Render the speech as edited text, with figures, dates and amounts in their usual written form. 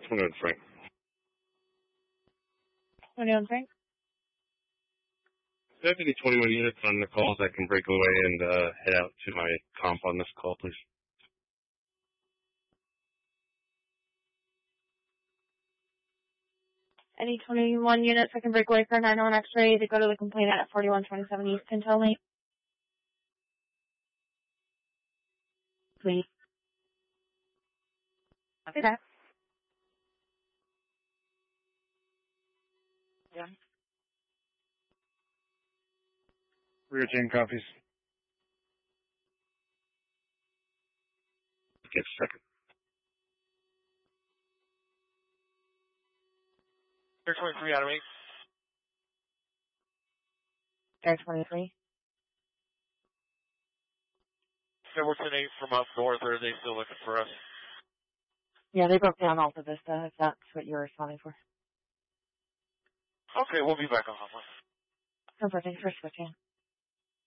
21 Frank. 21 Frank. Do I have any 21 units on the calls I can break away and head out to my comp on this call, please? Any 21 units I can break away for 901 X-ray to go to the complainant at 4127 East Pintail Lane? Please. Okay. Yeah. Rear chain copies. Get a second. Air 23 out of 8. Air 23. Silverton 8 from up north, or are they still looking for us? Yeah, they broke down Alta Vista, if that's what you're responding for. Okay, we'll be back on hotline. No, thanks for switching.